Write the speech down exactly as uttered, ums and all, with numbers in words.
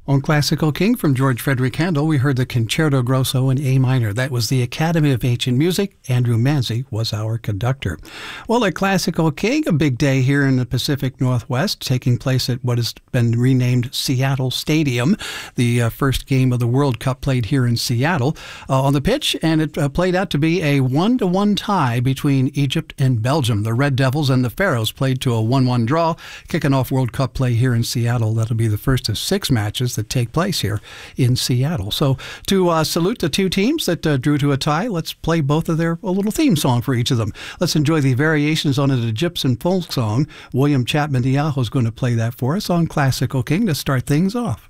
On Classical King from George Frederick Handel, we heard the Concerto Grosso in A minor. That was the Academy of Ancient Music. Andrew Manzi was our conductor. Well, at Classical King, a big day here in the Pacific Northwest, taking place at what has been renamed Seattle Stadium. The uh, first game of the World Cup played here in Seattle uh, on the pitch, and it uh, played out to be a one-to-one tie between Egypt and Belgium. The Red Devils and the Pharaohs played to a one-one draw, kicking off World Cup play here in Seattle. That'll be the first of six matches that take place here in Seattle. So to uh, salute the two teams that uh, drew to a tie, let's play both of their a little theme song for each of them. Let's enjoy the variations on an Egyptian folk song. William Chapman Diallo is going to play that for us on Classical King to start things off.